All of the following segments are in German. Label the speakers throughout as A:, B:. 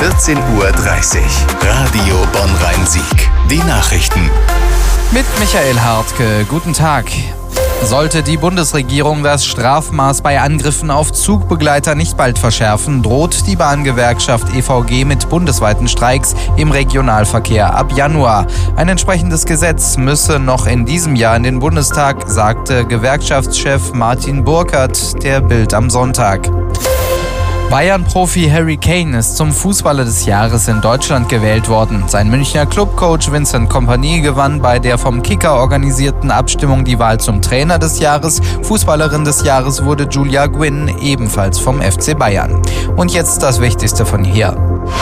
A: 14:30 Uhr. Radio Bonn-Rhein-Sieg. Die Nachrichten.
B: Mit Michael Hartke. Guten Tag. Sollte die Bundesregierung das Strafmaß bei Angriffen auf Zugbegleiter nicht bald verschärfen, droht die Bahngewerkschaft EVG mit bundesweiten Streiks im Regionalverkehr ab Januar. Ein entsprechendes Gesetz müsse noch in diesem Jahr in den Bundestag, sagte Gewerkschaftschef Martin Burkert der Bild am Sonntag. Bayern-Profi Harry Kane ist zum Fußballer des Jahres in Deutschland gewählt worden. Sein Münchner Clubcoach Vincent Kompany gewann bei der vom Kicker organisierten Abstimmung die Wahl zum Trainer des Jahres. Fußballerin des Jahres wurde Julia Gwynn, ebenfalls vom FC Bayern. Und jetzt das Wichtigste von hier.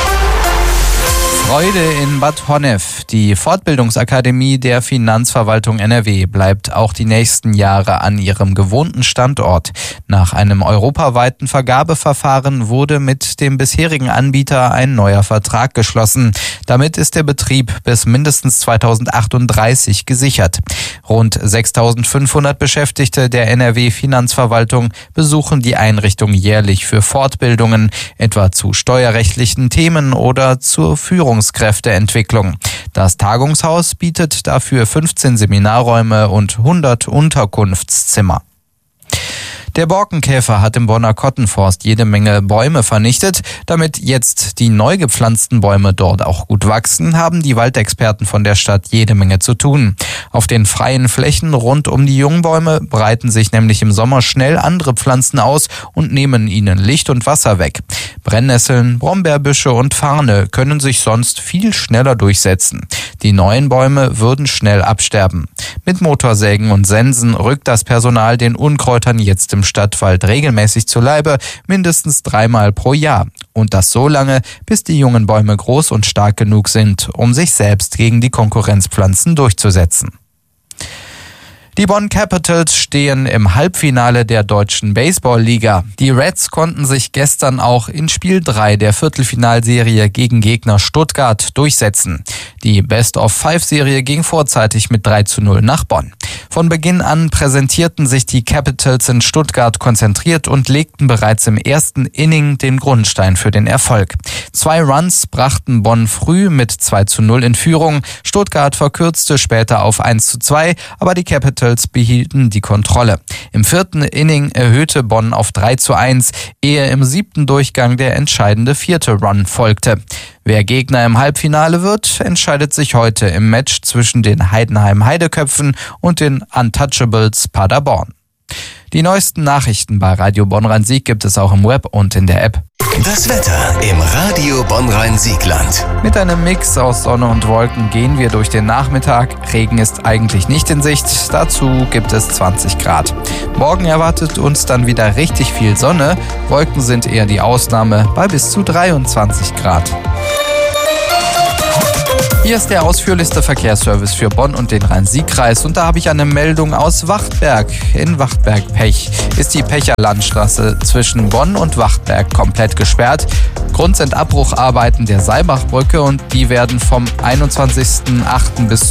B: Freude in Bad Honnef. Die Fortbildungsakademie der Finanzverwaltung NRW bleibt auch die nächsten Jahre an ihrem gewohnten Standort. Nach einem europaweiten Vergabeverfahren wurde mit dem bisherigen Anbieter ein neuer Vertrag geschlossen. Damit ist der Betrieb bis mindestens 2038 gesichert. Rund 6.500 Beschäftigte der NRW-Finanzverwaltung besuchen die Einrichtung jährlich für Fortbildungen, etwa zu steuerrechtlichen Themen oder zur Führungskräfteentwicklung. Das Tagungshaus bietet dafür 15 Seminarräume und 100 Unterkunftszimmer. Der Borkenkäfer hat im Bonner Kottenforst jede Menge Bäume vernichtet. Damit jetzt die neu gepflanzten Bäume dort auch gut wachsen, haben die Waldexperten von der Stadt jede Menge zu tun. Auf den freien Flächen rund um die Jungbäume breiten sich nämlich im Sommer schnell andere Pflanzen aus und nehmen ihnen Licht und Wasser weg. Brennnesseln, Brombeerbüsche und Farne können sich sonst viel schneller durchsetzen. Die neuen Bäume würden schnell absterben. Mit Motorsägen und Sensen rückt das Personal den Unkräutern jetzt im Stadtwald regelmäßig zu Leibe, mindestens 3-mal pro Jahr. Und das so lange, bis die jungen Bäume groß und stark genug sind, um sich selbst gegen die Konkurrenzpflanzen durchzusetzen. Die Bonn Capitals stehen im Halbfinale der Deutschen Baseball-Liga. Die Reds konnten sich gestern auch in Spiel 3 der Viertelfinalserie gegen Gegner Stuttgart durchsetzen. Die Best-of-5-Serie ging vorzeitig mit 3:0 nach Bonn. Von Beginn an präsentierten sich die Capitals in Stuttgart konzentriert und legten bereits im ersten Inning den Grundstein für den Erfolg. 2 Runs brachten Bonn früh mit 2:0 in Führung. Stuttgart verkürzte später auf 1:2, aber die Capitals behielten die Kontrolle. Im 4. Inning erhöhte Bonn auf 3:1, ehe im 7. Durchgang der entscheidende 4. Run folgte. Wer Gegner im Halbfinale wird, entscheidet sich heute im Match zwischen den Heidenheim-Heideköpfen und den Untouchables Paderborn. Die neuesten Nachrichten bei Radio Bonn-Rhein-Sieg gibt es auch im Web und in der App.
A: Das Wetter im Radio Bonn-Rhein-Siegland.
B: Mit einem Mix aus Sonne und Wolken gehen wir durch den Nachmittag. Regen ist eigentlich nicht in Sicht. Dazu gibt es 20 Grad. Morgen erwartet uns dann wieder richtig viel Sonne. Wolken sind eher die Ausnahme bei bis zu 23 Grad. Hier ist der ausführlichste Verkehrsservice für Bonn und den Rhein-Sieg-Kreis und da habe ich eine Meldung aus Wachtberg. In Wachtberg-Pech ist die Pecherlandstraße zwischen Bonn und Wachtberg komplett gesperrt. Grund sind Abbrucharbeiten der Seibachbrücke und die werden vom 21.08. bis